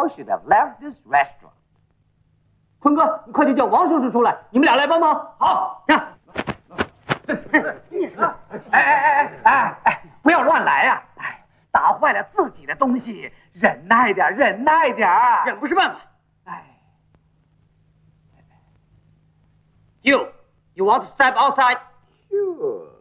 all should have left this restaurant. 坤哥，你快点叫王叔叔出来，你们俩来帮忙。 好， 这样。 哎，不要乱来呀！哎，打坏了自己的东西，忍耐点，忍耐点。 忍不是办法。 哎 You want to step outside? Sure.